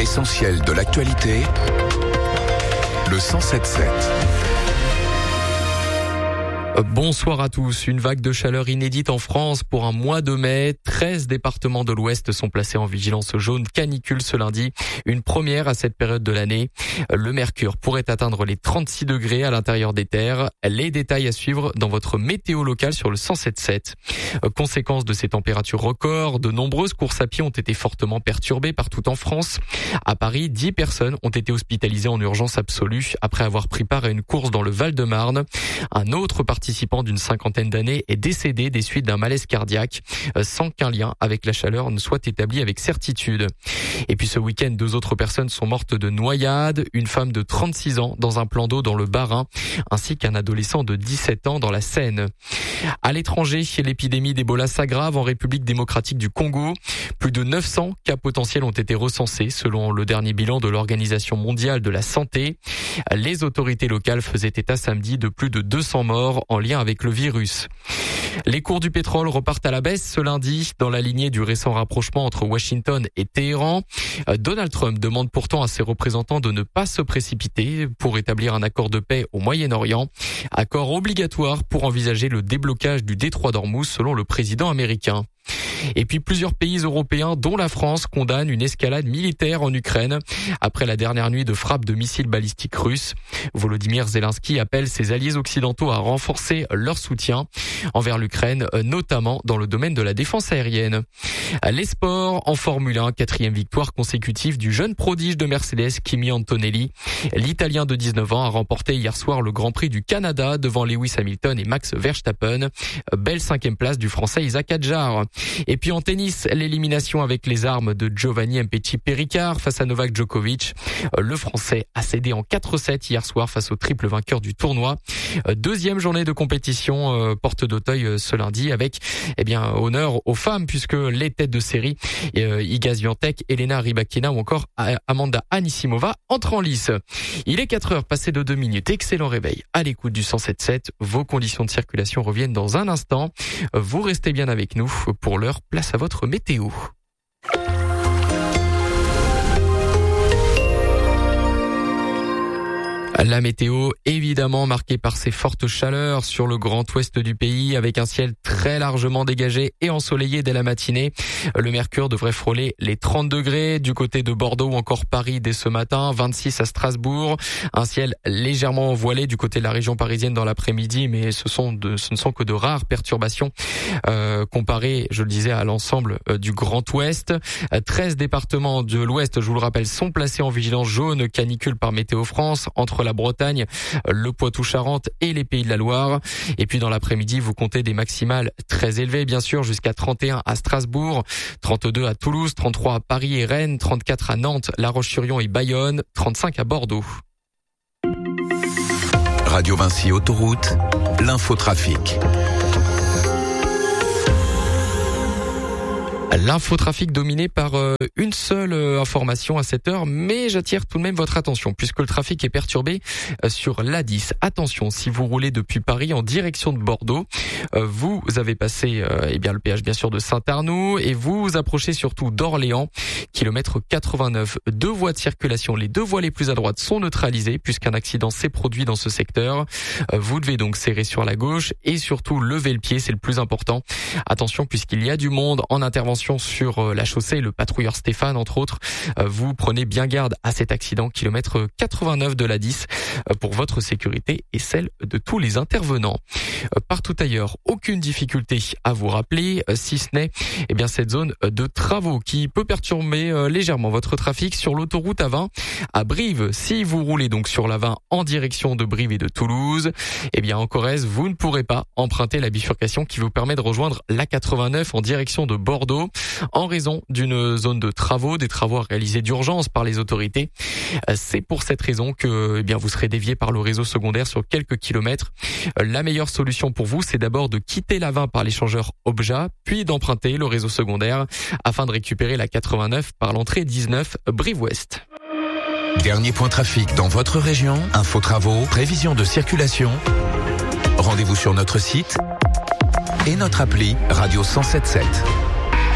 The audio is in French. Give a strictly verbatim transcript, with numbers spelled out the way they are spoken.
L'essentiel de l'actualité, le cent sept sept. Bonsoir à tous. Une vague de chaleur inédite en France pour un mois de mai. treize départements de l'Ouest sont placés en vigilance jaune canicule ce lundi. Une première à cette période de l'année. Le mercure pourrait atteindre les trente-six degrés à l'intérieur des terres. Les détails à suivre dans votre météo locale sur le cent sept sept. Conséquence de ces températures records, de nombreuses courses à pied ont été fortement perturbées partout en France. À Paris, dix personnes ont été hospitalisées en urgence absolue après avoir pris part à une course dans le Val-de-Marne. Un autre participant d'une cinquantaine d'années est décédé des suites d'un malaise cardiaque sans qu'un lien avec la chaleur ne soit établi avec certitude. Et puis ce week-end, deux autres personnes sont mortes de noyade, une femme de trente-six ans dans un plan d'eau dans le Bas-Rhin, ainsi qu'un adolescent de dix-sept ans dans la Seine. À l'étranger, l'épidémie d'Ebola s'aggrave en République démocratique du Congo. Plus de neuf cents cas potentiels ont été recensés selon le dernier bilan de l'Organisation mondiale de la santé. Les autorités locales faisaient état samedi de plus de deux cents morts en lien avec le virus. Les cours du pétrole repartent à la baisse ce lundi dans la lignée du récent rapprochement entre Washington et Téhéran. Donald Trump demande pourtant à ses représentants de ne pas se précipiter pour établir un accord de paix au Moyen-Orient. Accord obligatoire pour envisager le déblocage du détroit d'Ormuz selon le président américain. Et puis plusieurs pays européens, dont la France, condamnent une escalade militaire en Ukraine après la dernière nuit de frappe de missiles balistiques russes. Volodymyr Zelensky appelle ses alliés occidentaux à renforcer leur soutien envers l'Ukraine, notamment dans le domaine de la défense aérienne. Les sports en Formule un, quatrième victoire consécutive du jeune prodige de Mercedes, Kimi Antonelli. L'Italien de dix-neuf ans a remporté hier soir le Grand Prix du Canada devant Lewis Hamilton et Max Verstappen. Belle cinquième place du Français Isaac Adjar. Et puis en tennis, l'élimination avec les armes de Giovanni Mpetshi-Perricard face à Novak Djokovic. Le Français a cédé en quatre sept hier soir face au triple vainqueur du tournoi. Deuxième journée de compétition porte d'Auteuil ce lundi avec eh bien honneur aux femmes puisque les têtes de série Iga Swiatek, Elena Rybakina ou encore Amanda Anisimova entrent en lice. Il est quatre heures passées de deux minutes. Excellent réveil à l'écoute du cent sept sept. Vos conditions de circulation reviennent dans un instant. Vous restez bien avec nous. Pour l'heure, place à votre météo. La météo, évidemment, marquée par ces fortes chaleurs sur le grand ouest du pays, avec un ciel très largement dégagé et ensoleillé dès la matinée. Le mercure devrait frôler les trente degrés du côté de Bordeaux ou encore Paris dès ce matin, vingt-six à Strasbourg. Un ciel légèrement voilé du côté de la région parisienne dans l'après-midi, mais ce sont de, ce ne sont que de rares perturbations euh, comparées, je le disais, à l'ensemble euh, du grand ouest. treize départements de l'ouest, je vous le rappelle, sont placés en vigilance jaune canicule par Météo France, entre la Bretagne, le Poitou-Charentes et les Pays de la Loire. Et puis dans l'après-midi, vous comptez des maximales très élevées, bien sûr, jusqu'à trente et un à Strasbourg, trente-deux à Toulouse, trente-trois à Paris et Rennes, trente-quatre à Nantes, La Roche-sur-Yon et Bayonne, trente-cinq à Bordeaux. Radio Vinci Autoroute, l'infotrafic. L'infotrafic dominé par euh, une seule euh, information à cette heure, mais j'attire tout de même votre attention puisque le trafic est perturbé euh, sur l'A dix. Attention, si vous roulez depuis Paris en direction de Bordeaux, euh, vous avez passé euh, eh bien le péage bien sûr de Saint-Arnoux et vous vous approchez surtout d'Orléans, kilomètre quatre-vingt-neuf. Deux voies de circulation, les deux voies les plus à droite sont neutralisées puisqu'un accident s'est produit dans ce secteur. Euh, vous devez donc serrer sur la gauche et surtout lever le pied, c'est le plus important. Attention puisqu'il y a du monde en intervention sur la chaussée, le patrouilleur Stéphane entre autres. Vous prenez bien garde à cet accident, kilomètre quatre-vingt-neuf de l'A dix, pour votre sécurité et celle de tous les intervenants. Partout ailleurs, aucune difficulté à vous rappeler, si ce n'est eh bien cette zone de travaux qui peut perturber légèrement votre trafic sur l'autoroute A vingt à Brive. Si vous roulez donc sur l'A vingt en direction de Brive et de Toulouse, eh bien en Corrèze, vous ne pourrez pas emprunter la bifurcation qui vous permet de rejoindre l'A quatre-vingt-neuf en direction de Bordeaux en raison d'une zone de travaux, des travaux à réaliser d'urgence par les autorités. C'est pour cette raison que eh bien vous serez dévié par le réseau secondaire sur quelques kilomètres. La meilleure solution pour vous, c'est d'abord de quitter l'A vingt par l'échangeur Obja, puis d'emprunter le réseau secondaire afin de récupérer la quatre-vingt-neuf par l'entrée dix-neuf Brive-Ouest. Dernier point trafic dans votre région, info travaux, prévision de circulation. Rendez-vous sur notre site et notre appli Radio cent sept sept.